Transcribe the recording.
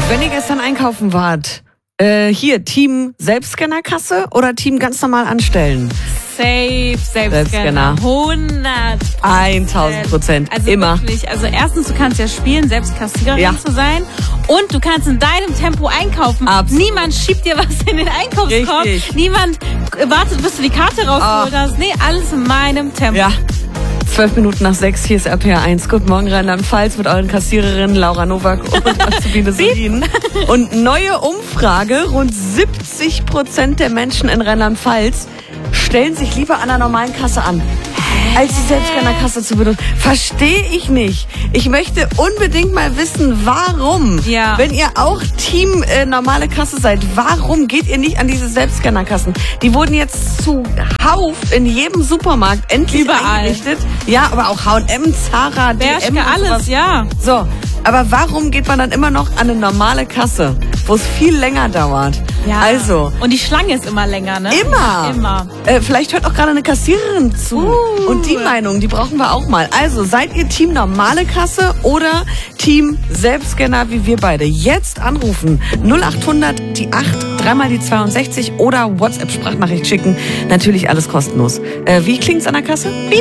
Wenn ihr gestern einkaufen wart, hier Team Selbstscannerkasse oder Team ganz normal anstellen? Safe, Selbstscanner. 1000%. Also immer. Wirklich, also erstens, du kannst ja spielen, selbst Kassiererin zu sein. Und du kannst in deinem Tempo einkaufen. Absolut. Niemand schiebt dir was in den Einkaufskorb. Richtig. Niemand wartet, bis du die Karte rausgeholt hast. Nee, alles in meinem Tempo. Ja. 12 Minuten nach 6, hier ist RPR1. Guten Morgen, Rheinland-Pfalz, mit euren Kassiererinnen Laura Nowak und Azubine Solin. Und neue Umfrage, rund 70% der Menschen in Rheinland-Pfalz stellen sich lieber an einer normalen Kasse an, als die Selbstscannerkasse zu benutzen. Verstehe ich nicht. Ich möchte unbedingt mal wissen, warum, wenn ihr auch Team normale Kasse seid, warum geht ihr nicht an diese Selbstscannerkassen? Die wurden jetzt zuhauf in jedem Supermarkt endlich eingerichtet. Ja, aber auch H&M, Zara, Bershka, DM, alles, So, aber warum geht man dann immer noch an eine normale Kasse, wo es viel länger dauert? Ja. Also. Und die Schlange ist immer länger, ne? Immer. Vielleicht hört auch gerade eine Kassiererin zu. Und die Meinung, die brauchen wir auch mal. Also, seid ihr Team normale Kasse oder Team Selbstscanner wie wir beide? Jetzt anrufen. 0800 die 8, dreimal die 62 oder WhatsApp-Sprachnachricht schicken. Natürlich alles kostenlos. Wie klingt's an der Kasse?